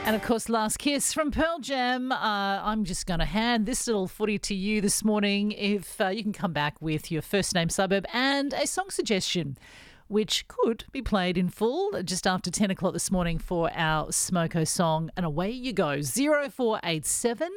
And, of course, Last Kiss from Pearl Jam. I'm just going to hand this little footy to you this morning. If you can come back with your first name, suburb and a song suggestion, which could be played in full just after 10 o'clock this morning for our Smoko song. And away you go. 0487